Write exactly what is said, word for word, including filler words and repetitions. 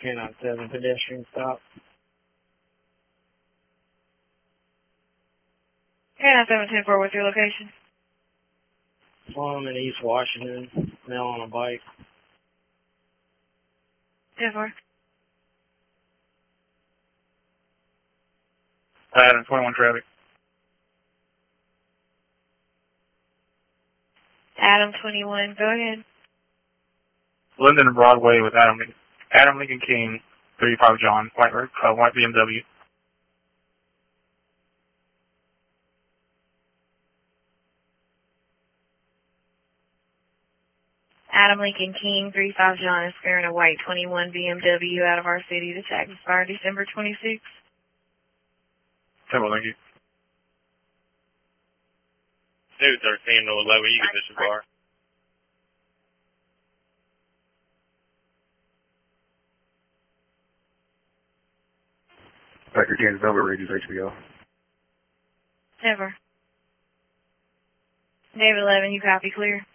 ten on seven pedestrian stop. ten on seven ten four, what's your location? Well, I'm in East Washington, male on a bike. ten four. Adam twenty-one traffic. Adam twenty-one, go ahead. Linden and Broadway with Adam Adam Lincoln King, thirty-five John, white uh, white B M W. Adam Lincoln King, thirty-five John, is scaring a white twenty-one B M W out of our city. The tag expired December twenty-sixth. Temple, thank you. two thirteen to eleven, you get this bar. Packer Kansas Velvet Ridge is H B O. Never. David eleven, you copy clear.